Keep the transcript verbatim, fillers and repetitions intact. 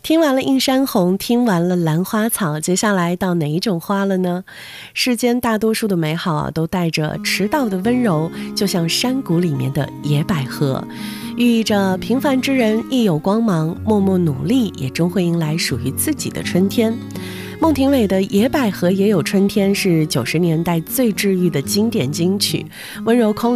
听完了映山红，听完了兰花草，接下来到哪一种花了呢？世间大多数的美好啊，都带着迟到的温柔，就像山谷里面的野百合，寓意着平凡之人亦有光芒，默默努力也终会迎来属于自己的春天。孟庭苇的《野百合也有春天》是九十年代最治愈的经典金曲，温柔空